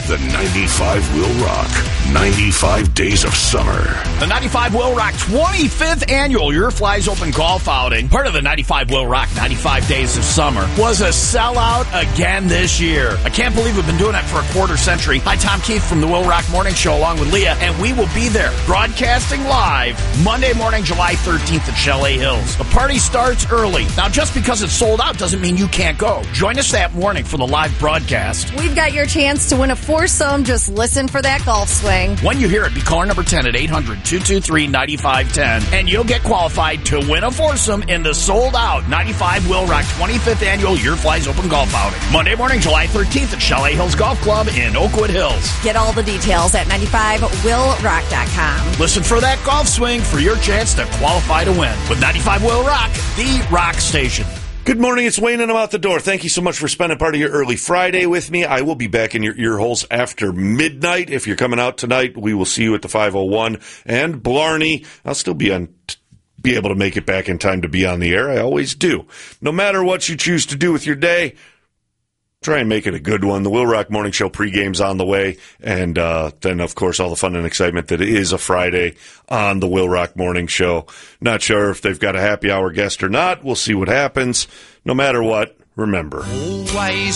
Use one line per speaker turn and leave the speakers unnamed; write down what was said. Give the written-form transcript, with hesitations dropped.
The 95 Will Rock 95 Days of Summer.
The 95 Will Rock 25th annual Your Flies Open golf outing, part of the 95 Will Rock 95 Days of Summer, was a sellout again this year. I can't believe we've been doing that for a quarter century. Hi, Tom Keith from the Will Rock Morning Show along with Leah, and we will be there broadcasting live Monday morning, July 13th at Chalet Hills. The party starts early. Now, just because it's sold out doesn't mean you can't go. Join us that morning for the live broadcast.
We've got your chance to win a foursome. Just listen for that golf swing.
When you hear it, be caller number 10 at 800-223-9510, and you'll get qualified to win a foursome in the sold-out 95 Will Rock 25th annual Your Flies Open golf outing. Monday morning, July 13th at Chalet Hills Golf Club in Oakwood Hills.
Get all the details at 95willrock.com.
Listen for that golf swing for your chance to qualify to win with 95 Will Rock, the rock station.
Good morning, it's Wayne and I'm out the door. Thank you so much for spending part of your early Friday with me. I will be back in your ear holes after midnight. If you're coming out tonight, we will see you at the 501 and Blarney. I'll still be able to make it back in time to be on the air. I always do. No matter what you choose to do with your day, try and make it a good one. The Will Rock Morning Show pregame's on the way, and then, of course, all the fun and excitement that is a Friday on the Will Rock Morning Show. Not sure if they've got a happy hour guest or not. We'll see what happens. No matter what, remember.
Always